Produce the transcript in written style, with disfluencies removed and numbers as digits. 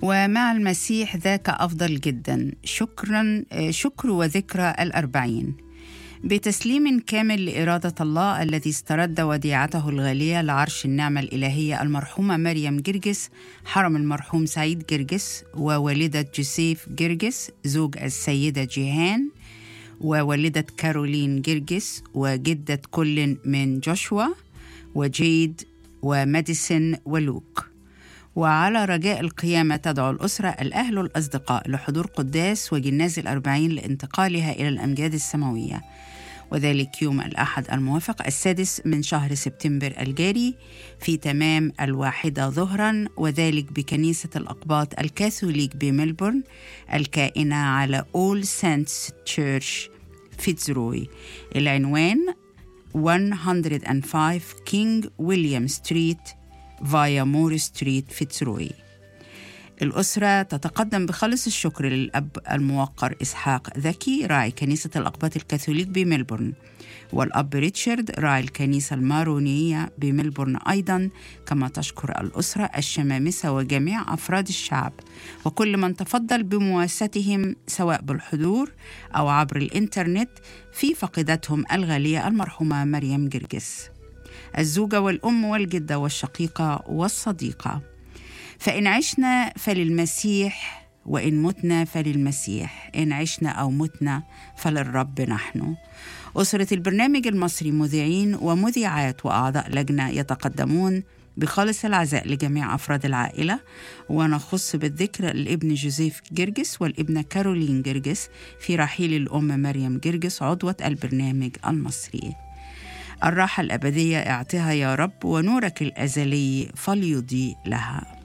ومع المسيح ذاك أفضل جدا. شكر وذكرى 40 بتسليم كامل لإرادة الله الذي استرد وديعته الغالية لعرش النعمة الإلهية المرحومة مريم جرجس، حرم المرحوم سعيد جرجس ووالدة جوزيف جرجس زوج السيدة جيهان، ووالدة كارولين جرجس، وجدة كل من جوشوا وجيد وماديسون ولوك. وعلى رجاء القيامة تدعو الأسرة الأهل والأصدقاء لحضور قداس وجناز 40 لانتقالها إلى الأمجاد السماوية، وذلك يوم الأحد الموافق 6 من شهر سبتمبر الجاري في تمام 1 ظهرا، وذلك بكنيسة الأقباط الكاثوليك بملبورن الكائنة على All Saints Church فيتزروي. العنوان 105 كينج ويليام ستريت فايا مور ستريت فيتزروي. الأسرة تتقدم بخالص الشكر للأب الموقر إسحاق ذكي راعي كنيسة الأقباط الكاثوليك بملبورن، والأب ريتشارد راعي الكنيسة المارونية بملبورن أيضا، كما تشكر الأسرة الشمامسة وجميع أفراد الشعب وكل من تفضل بمواساتهم سواء بالحضور أو عبر الإنترنت في فقدتهم الغالية المرحومة مريم جرجس، الزوجة والأم والجدة والشقيقة والصديقة. فإن عشنا فللمسيح وإن متنا فللمسيح، إن عشنا أو متنا فللرب نحن. أسرة البرنامج المصري مذيعين ومذيعات وأعضاء لجنة يتقدمون بخالص العزاء لجميع أفراد العائلة، ونخص بالذكر الابن جوزيف جرجس والابنة كارولين جرجس في رحيل الأم مريم جرجس عضوة البرنامج المصري. الراحة الأبدية اعطها يا رب، ونورك الأزلي فليضيء لها.